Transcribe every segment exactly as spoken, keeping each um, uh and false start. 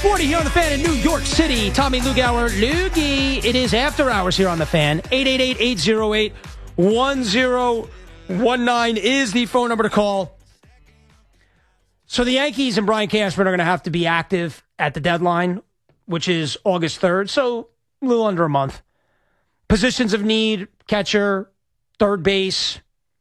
forty here on the Fan in New York City. Tommy Lugauer, Loogie. It is after hours here on the Fan. eight eight eight, eight oh eight, one oh one nine is the phone number to call. So the Yankees and Brian Cashman are going to have to be active at the deadline, which is August third, so a little under a month. Positions of need, catcher, third base,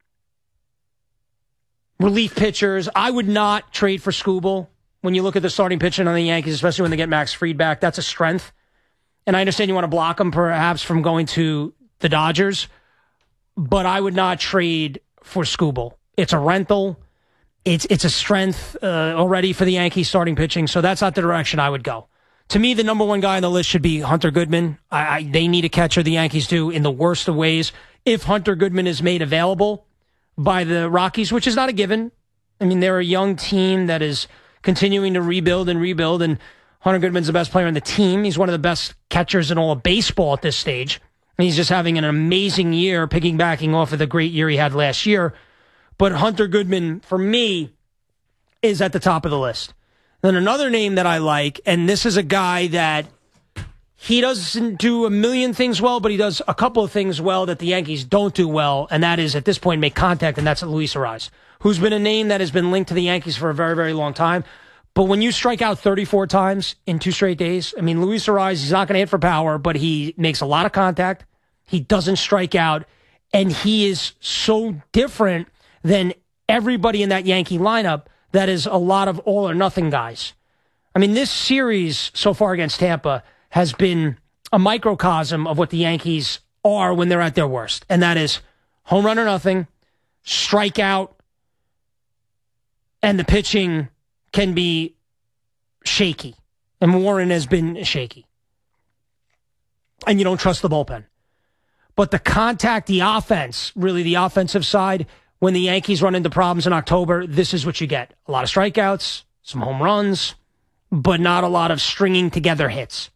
relief pitchers. I would not trade for Skubal. When you look at the starting pitching on the Yankees, especially when they get Max Fried back, that's a strength. And I understand you want to block him perhaps from going to the Dodgers, but I would not trade for Skubal. It's a rental. It's it's a strength uh, already for the Yankees starting pitching, so that's not the direction I would go. To me, the number one guy on the list should be Hunter Goodman. I, I, they need a catcher, the Yankees do, in the worst of ways. If Hunter Goodman is made available by the Rockies, which is not a given. I mean, they're a young team that is continuing to rebuild and rebuild, and Hunter Goodman's the best player on the team. He's one of the best catchers in all of baseball at this stage. And he's just having an amazing year, piggybacking off of the great year he had last year. But Hunter Goodman, for me, is at the top of the list. Then another name that I like, and this is a guy that he doesn't do a million things well, but he does a couple of things well that the Yankees don't do well, and that is, at this point, make contact, and that's Luis Arraez, who's been a name that has been linked to the Yankees for a very, very long time. But when you strike out thirty-four times in two straight days, I mean, Luis Arraez, he's not going to hit for power, but he makes a lot of contact. He doesn't strike out, and he is so different than everybody in that Yankee lineup that is a lot of all or nothing guys. I mean, this series so far against Tampa has been a microcosm of what the Yankees are when they're at their worst, and that is home run or nothing, strikeout, and the pitching can be shaky. And Warren has been shaky. And you don't trust the bullpen. But the contact, the offense, really the offensive side, when the Yankees run into problems in October, this is what you get. A lot of strikeouts, some home runs, but not a lot of stringing together hits.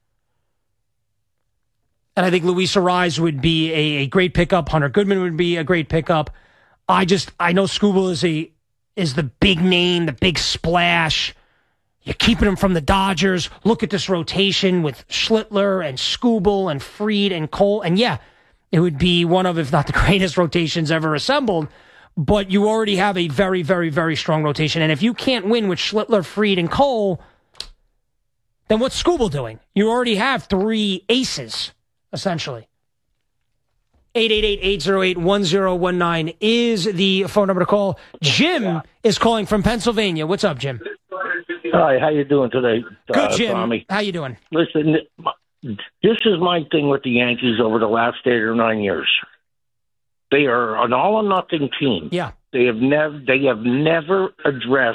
And I think Luis Arraez would be a, a great pickup. Hunter Goodman would be a great pickup. I just, I know Skubal is a is the big name, the big splash. You're keeping him from the Dodgers. Look at this rotation with Schlittler and Skubal and Fried and Cole. And yeah, it would be one of, if not the greatest rotations ever assembled. But you already have a very, very, very strong rotation. And if you can't win with Schlittler, Fried, and Cole, then what's Skubal doing? You already have three aces, essentially. eight eight eight, eight oh eight, one oh one nine is the phone number to call. Jim is calling from Pennsylvania. What's up, Jim? Hi, how you doing today, Good, uh, Jim. Tommy? How you doing? Listen, this is my thing with the Yankees over the last eight or nine years. They are an all-or-nothing team. Yeah. They have never they have never addressed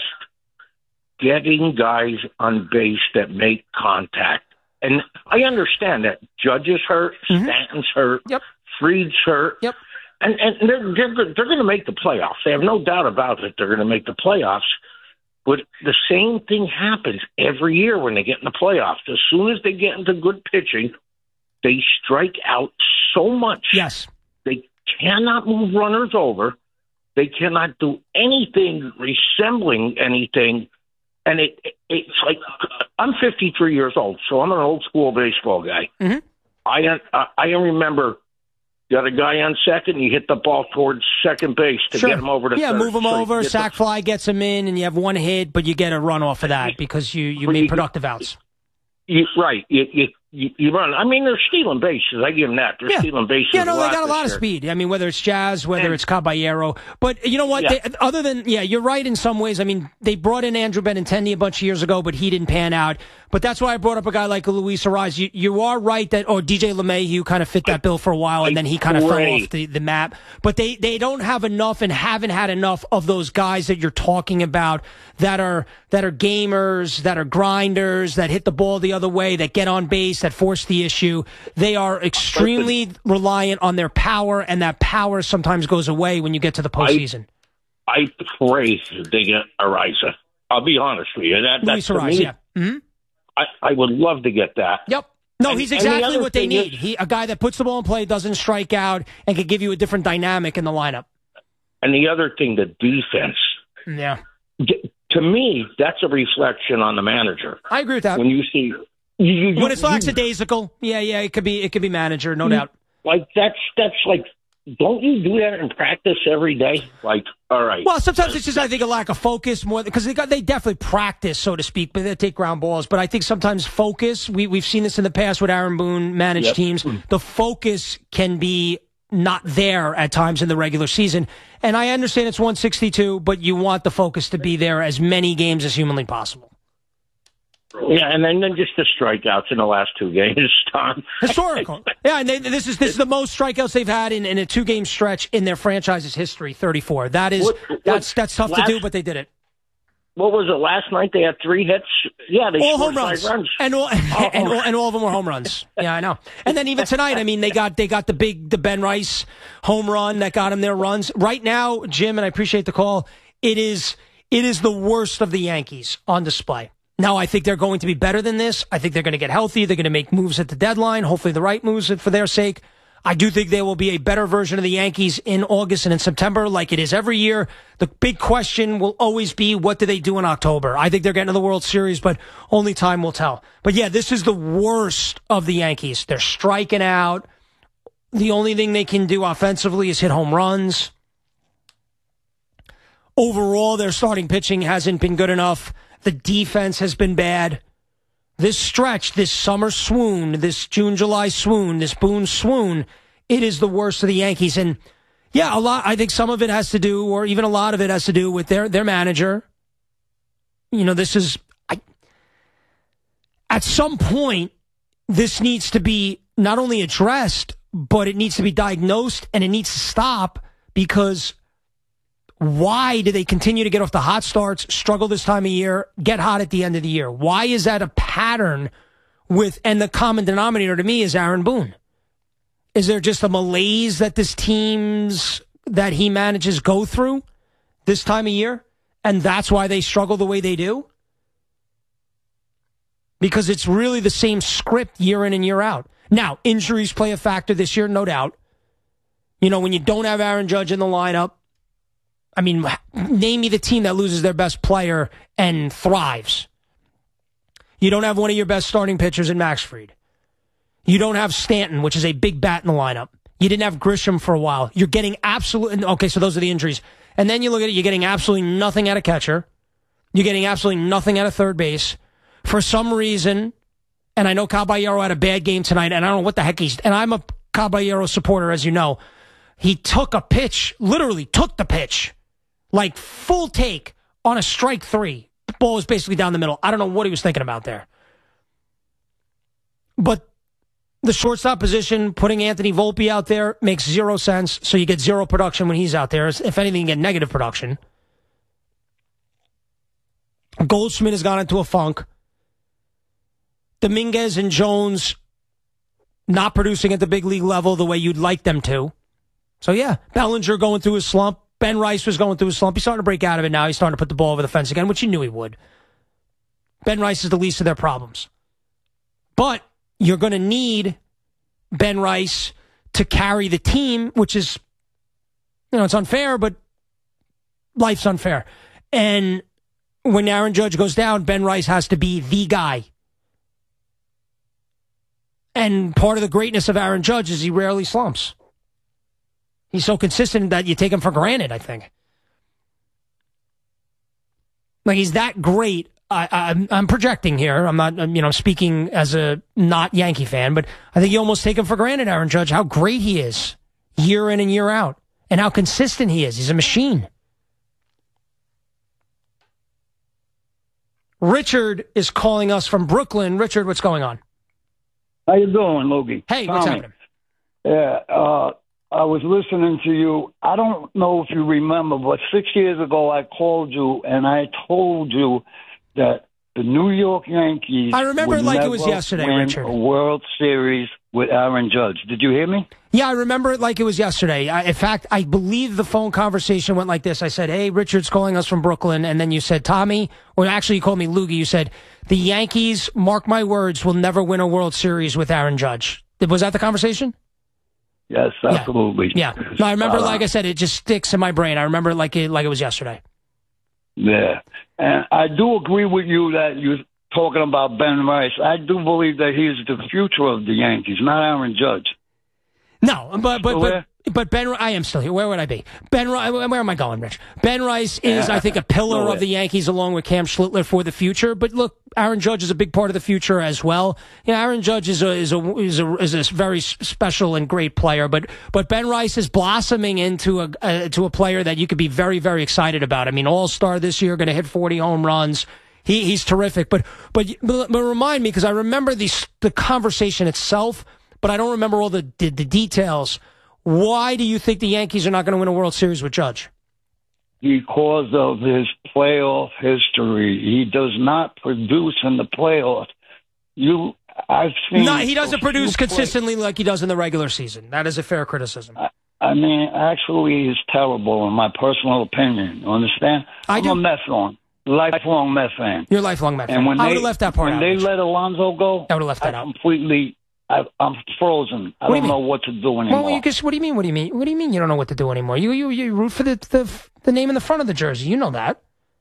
getting guys on base that make contact. And I understand that Judge is hurt, Mm-hmm. Stanton's hurt, Yep. Fried's hurt. Yep. And, and they're, they're, they're going to make the playoffs. They have no doubt about it. They're going to make the playoffs. But the same thing happens every year when they get in the playoffs. As soon as they get into good pitching, they strike out so much. Yes. They cannot move runners over. They cannot do anything resembling anything. And it, it it's like, I'm fifty-three years old, so I'm an old school baseball guy. Mm-hmm. I, I I remember you got a guy on second, you hit the ball towards second base to Sure. get him over to Yeah, third. move him So you over, get sack the- fly gets him in, and you have one hit, but you get a run off of that because you, you But made you- productive outs. You, right. You, you, you, you run. I mean, they're stealing bases. I give them that. They're Yeah. stealing bases. Yeah, no, they got a this lot of year. speed. I mean, whether it's Jazz, whether And- it's Caballero. But you know what? Yeah. They, other than, yeah, you're right in some ways. I mean, they brought in Andrew Benintendi a bunch of years ago, but he didn't pan out. But that's why I brought up a guy like Luis Arraez. You, you are right that, or D J LeMahieu kind of fit that bill for a while, and then he kind of fell Great. off the, the map. But they, they don't have enough and haven't had enough of those guys that you're talking about that are that are gamers, that are grinders, that hit the ball the other way, that get on base, that force the issue. They are extremely reliant on their power, and that power sometimes goes away when you get to the postseason. I pray they get Ariza. I'll be honest with you. That, Luis that's to Arraez, me, yeah. Mm-hmm. I, I would love to get that. Yep. No, And- he's and the exactly other what they thing need. is- He, a guy that puts the ball in play, doesn't strike out, and can give you a different dynamic in the lineup. And the other thing, the defense. Yeah. D- to me, that's a reflection on the manager. I agree with that. When you see you, you, when it's you, lackadaisical, yeah, yeah, it could be it could be manager, no doubt. Like that's that's like. Don't you do that in practice every day? Like, all right. Well, sometimes it's just, I think, a lack of focus more because they got they definitely practice, so to speak, but they take ground balls. But I think sometimes focus, we, we've seen this in the past with Aaron Boone managed yep. teams, the focus can be not there at times in the regular season. And I understand it's one sixty-two, but you want the focus to be there as many games as humanly possible. Yeah, and then, then just the strikeouts in the last two games, Tom. Historical. Yeah, and they, this is this is the most strikeouts they've had in, in a two game stretch in their franchise's history, thirty-four. That is what, what, that's that's tough last, to do, but they did it. What was it last night? They had three hits. Yeah, they all scored home runs. five runs, and all, oh, and, all, and all of them were home runs. Yeah, I know. And then even tonight, I mean, they got they got the big the Ben Rice home run that got them their runs. Right now, Jim, and I appreciate the call. It is it is the worst of the Yankees on display. Now, I think they're going to be better than this. I think they're going to get healthy. They're going to make moves at the deadline, hopefully the right moves for their sake. I do think there will be a better version of the Yankees in August and in September, like it is every year. The big question will always be, what do they do in October? I think they're getting to the World Series, but only time will tell. But yeah, this is the worst of the Yankees. They're striking out. The only thing they can do offensively is hit home runs. Overall, their starting pitching hasn't been good enough. The defense has been bad. This stretch, this summer swoon, this June, July swoon, this Boone swoon, it is the worst of the Yankees. And yeah, a lot, I think some of it has to do, or even a lot of it has to do with their, their manager. You know, this is, I, at some point, this needs to be not only addressed, but it needs to be diagnosed and it needs to stop, because why do they continue to get off the hot starts, struggle this time of year, get hot at the end of the year? Why is that a pattern with, and the common denominator to me is Aaron Boone? Is there just a malaise that this team's, that he manages go through this time of year? And that's why they struggle the way they do? Because it's really the same script year in and year out. Now, injuries play a factor this year, no doubt. You know, when you don't have Aaron Judge in the lineup, I mean, name me the team that loses their best player and thrives. You don't have one of your best starting pitchers in Max Fried. You don't have Stanton, which is a big bat in the lineup. You didn't have Grisham for a while. You're getting absolutely... Okay, so those are the injuries. And then you look at it, you're getting absolutely nothing out of catcher. You're getting absolutely nothing out of third base. For some reason, and I know Caballero had a bad game tonight, and I don't know what the heck he's... And I'm a Caballero supporter, as you know. He took a pitch, literally took the pitch. Like, full take on a strike three. The ball was basically down the middle. I don't know what he was thinking about there. But the shortstop position, putting Anthony Volpe out there, makes zero sense. So you get zero production when he's out there. If anything, you get negative production. Goldschmidt has gone into a funk. Dominguez and Jones not producing at the big league level the way you'd like them to. So, yeah, Bellinger going through his slump. Ben Rice was going through a slump. He's starting to break out of it now. He's starting to put the ball over the fence again, which you knew he would. Ben Rice is the least of their problems. But you're going to need Ben Rice to carry the team, which is, you know, it's unfair, but life's unfair. And when Aaron Judge goes down, Ben Rice has to be the guy. And part of the greatness of Aaron Judge is he rarely slumps. He's so consistent that you take him for granted, I think. Like, he's that great. I, I, I'm projecting here. I'm not, you know, speaking as a not Yankee fan, but I think you almost take him for granted, Aaron Judge, how great he is year in and year out, and how consistent he is. He's a machine. Richard is calling us from Brooklyn. Richard, what's going on? How you doing, Logie? Hey, what's Tommy. happening? Yeah, uh, I was listening to you. I don't know if you remember, but six years ago I called you and I told you that the New York Yankees I remember it would like never it was yesterday, win Richard. a World Series with Aaron Judge. Did you hear me? Yeah, I remember it like it was yesterday. I, in fact, I believe the phone conversation went like this. I said, hey, Richard's calling us from Brooklyn. And then you said, Tommy, or actually you called me Loogie. You said, the Yankees, mark my words, will never win a World Series with Aaron Judge. Was that the conversation? Yes, absolutely. Yeah. yeah. No, I remember, uh, like I said, it just sticks in my brain. I remember it like it, like it was yesterday. Yeah. And I do agree with you that you're talking about Ben Rice. I do believe that he's the future of the Yankees, not Aaron Judge. No, but but but, but Ben, I am still here. Where would I be? Ben, where am I going, Rich? Ben Rice is, I think, a pillar of the Yankees along with Cam Schlittler for the future. But look, Aaron Judge is a big part of the future as well. Yeah, Aaron Judge is a is a is a is a very special and great player. But but Ben Rice is blossoming into a uh, to a player that you could be very very excited about. I mean, All Star this year, going to hit forty home runs. He he's terrific. But but but, but remind me, because I remember the the conversation itself, but I don't remember all the, the the details. Why do you think the Yankees are not going to win a World Series with Judge? Because of his playoff history. He does not produce in the playoffs. You, I've seen. No, he doesn't produce consistently like he does in the regular season. That is a fair criticism. I, I mean, actually, he's terrible in my personal opinion. You understand? I I'm do. a Mets fan, lifelong Mets fan. You're a lifelong Mets fan. And when I they, would have left that part when out. When they Rich. let Alonso go, I would have left that I out. completely. I, I'm frozen. I what don't do know what to do anymore. Well, you just, what do you mean? What do you mean? What do you mean you don't know what to do anymore? You you you root for the the the name in the front of the jersey. You know that.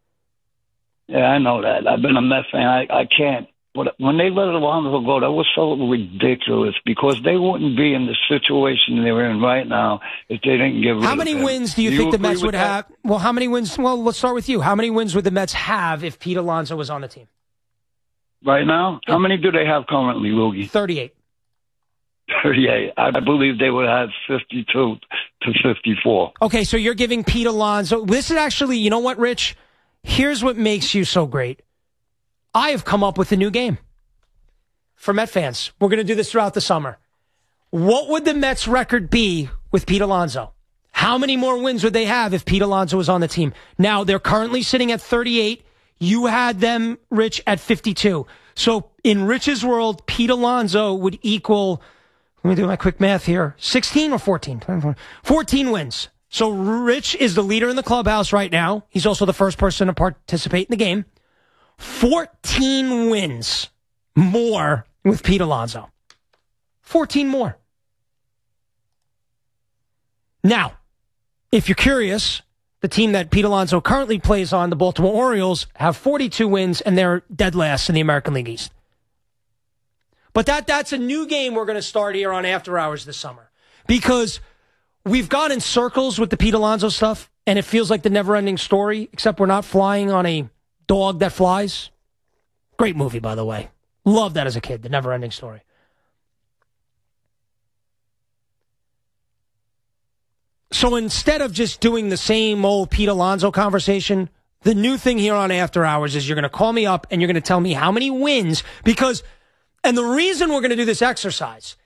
Yeah, I know that. I've been a Mets fan. I I can't. But when they let Alonso go, that was so ridiculous because they wouldn't be in the situation they're in right now if they didn't give. How many wins do you do think you the Mets would that? have? Well, how many wins? Well, let's start with you. How many wins would the Mets have if Pete Alonso was on the team? Right now, yeah. How many do they have currently, Loogie? Thirty-eight. thirty-eight. I believe they would have fifty-two to fifty-four. Okay, so you're giving Pete Alonso. This is actually, you know what, Rich? Here's what makes you so great. I have come up with a new game for Met fans. We're going to do this throughout the summer. What would the Mets record be with Pete Alonso? How many more wins would they have if Pete Alonso was on the team? Now, they're currently sitting at thirty-eight. You had them, Rich, at fifty-two. So in Rich's world, Pete Alonso would equal, let me do my quick math here, sixteen or fourteen? fourteen wins. So Rich is the leader in the clubhouse right now. He's also the first person to participate in the game. fourteen wins more with Pete Alonso. fourteen more. Now, if you're curious, the team that Pete Alonso currently plays on, the Baltimore Orioles, have forty-two wins, and they're dead last in the American League East. But that that's a new game we're going to start here on After Hours this summer. Because we've gone in circles with the Pete Alonso stuff, and it feels like the never-ending story, except we're not flying on a dog that flies. Great movie, by the way. Loved that as a kid, The Never-Ending Story. So instead of just doing the same old Pete Alonso conversation, the new thing here on After Hours is you're going to call me up and you're going to tell me how many wins, because, and the reason we're going to do this exercise